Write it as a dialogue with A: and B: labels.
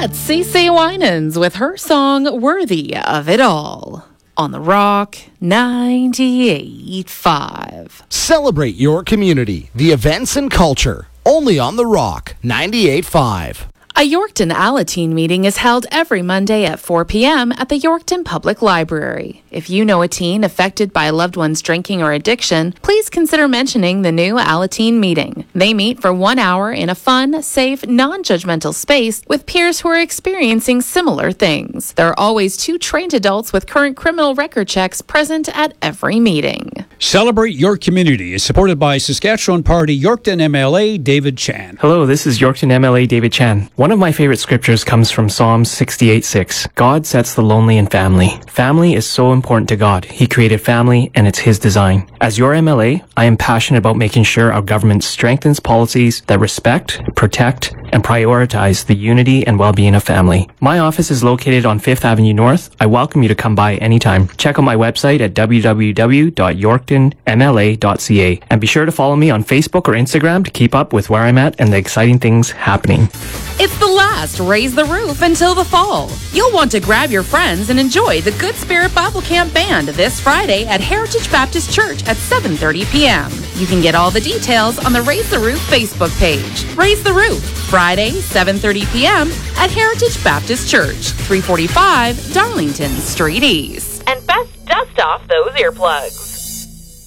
A: That's Cece Winans with her song Worthy of It All on The Rock 98.5.
B: Celebrate your community, the events and culture, only on The Rock 98.5.
A: A Yorkton Alateen meeting is held every Monday at 4 p.m. at the Yorkton Public Library. If you know a teen affected by a loved one's drinking or addiction, please consider mentioning the new Alateen meeting. They meet for 1 hour in a fun, safe, non-judgmental space with peers who are experiencing similar things. There are always 2 trained adults with current criminal record checks present at every meeting.
C: Celebrate Your Community is supported by Saskatchewan Party Yorkton MLA David Chan.
D: Hello, this is Yorkton MLA David Chan. One of my favorite scriptures comes from Psalm 68:6. God sets the lonely in family. Family is so important to God. He created family and it's His design. As your MLA, I am passionate about making sure our government strengthens policies that respect, protect, and prioritize the unity and well-being of family. My office is located on 5th Avenue North. I welcome you to come by anytime. Check out my website at www.yorktonmla.ca and be sure to follow me on Facebook or Instagram to keep up with where I'm at and the exciting things happening.
A: It's the last Raise the Roof until the fall. You'll want to grab your friends and enjoy the Good Spirit Bible Camp Band this Friday at Heritage Baptist Church at 7:30 p.m. You can get all the details on the Raise the Roof Facebook page. Raise the Roof, Friday, 7:30 p.m. at Heritage Baptist Church, 345 Darlington Street East.
E: And best dust off those earplugs.